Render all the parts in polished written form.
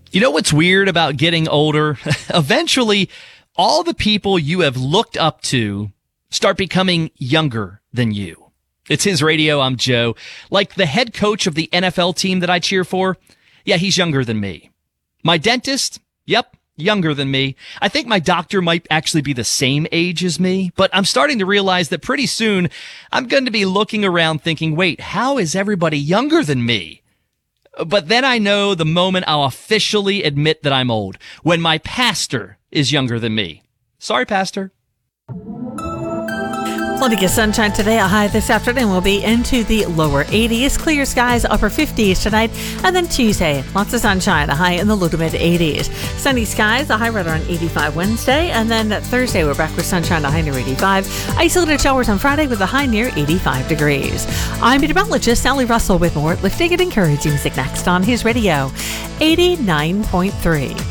You know what's weird about getting older? Eventually, all the people you have looked up to start becoming younger than you. It's His Radio. I'm Joe. Like the head coach of the NFL team that I cheer for, yeah, he's younger than me. My dentist, yep, younger than me. I think my doctor might actually be the same age as me, but I'm starting to realize that pretty soon I'm going to be looking around thinking, wait, how is everybody younger than me? But then I know the moment I'll officially admit that I'm old, when my pastor is younger than me. Sorry, pastor. Plenty of sunshine today. A high this afternoon will be into the lower 80s. Clear skies, upper 50s tonight. And then Tuesday, lots of sunshine. A high in the low to mid 80s. Sunny skies, a high right around 85 Wednesday. And then Thursday, we're back with sunshine, a high near 85. Isolated showers on Friday with a high near 85 degrees. I'm meteorologist Sally Russell with more lifting and encouraging music next on His Radio 89.3.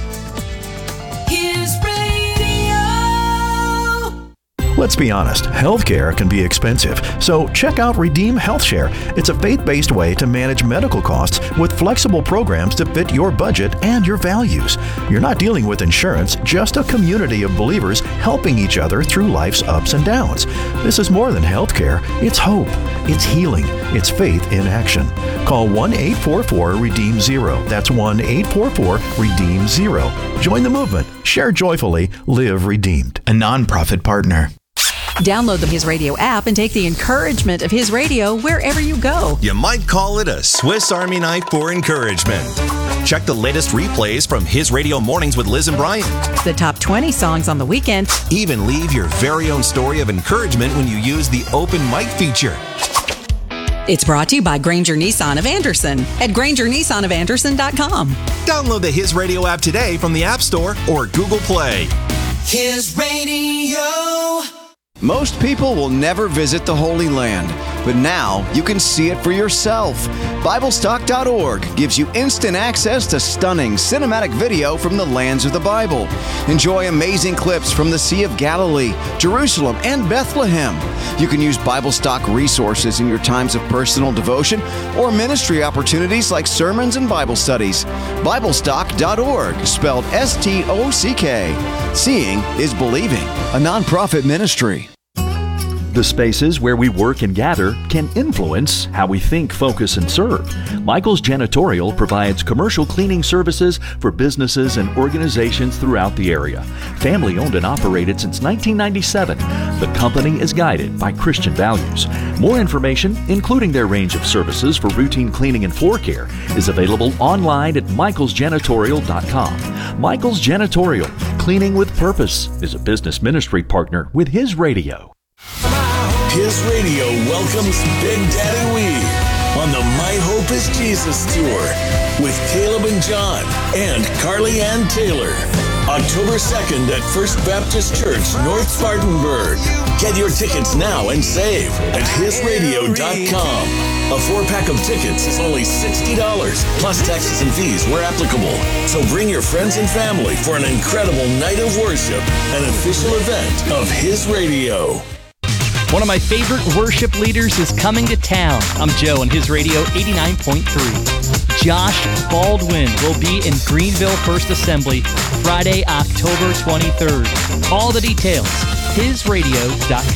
Let's be honest, healthcare can be expensive, so check out Redeem HealthShare. It's a faith-based way to manage medical costs with flexible programs to fit your budget and your values. You're not dealing with insurance, just a community of believers helping each other through life's ups and downs. This is more than healthcare. It's hope. It's healing. It's faith in action. Call 1-844-REDEEM-0. That's 1-844-REDEEM-0. Join the movement. Share joyfully. Live redeemed. A nonprofit partner. Download the His Radio app and take the encouragement of His Radio wherever you go. You might call it a Swiss Army knife for encouragement. Check the latest replays from His Radio Mornings with Liz and Brian. The top 20 songs on the weekend. Even leave your very own story of encouragement when you use the open mic feature. It's brought to you by Granger Nissan of Anderson at GrangerNissanOfAnderson.com. Download the His Radio app today from the App Store or Google Play. His Radio. Most people will never visit the Holy Land, but now you can see it for yourself. BibleStock.org gives you instant access to stunning cinematic video from the lands of the Bible. Enjoy amazing clips from the Sea of Galilee, Jerusalem, and Bethlehem. You can use BibleStock resources in your times of personal devotion or ministry opportunities like sermons and Bible studies. BibleStock.org, spelled S-T-O-C-K. Seeing is believing, a nonprofit ministry. The spaces where we work and gather can influence how we think, focus, and serve. Michael's Janitorial provides commercial cleaning services for businesses and organizations throughout the area. Family owned and operated since 1997, the company is guided by Christian values. More information, including their range of services for routine cleaning and floor care, is available online at michaelsjanitorial.com. Michael's Janitorial, cleaning with purpose, is a business ministry partner with His Radio. His Radio welcomes Big Daddy Weave on the My Hope is Jesus tour with Caleb and John and Carly Ann Taylor. October 2nd at First Baptist Church, North Spartanburg. Get your tickets now and save at hisradio.com. A 4-pack of tickets is only $60, plus taxes and fees where applicable. So bring your friends and family for an incredible night of worship, an official event of His Radio. One of my favorite worship leaders is coming to town. I'm Joe on His Radio 89.3. Josh Baldwin will be in Greenville First Assembly Friday, October 23rd. All the details, hisradio.com.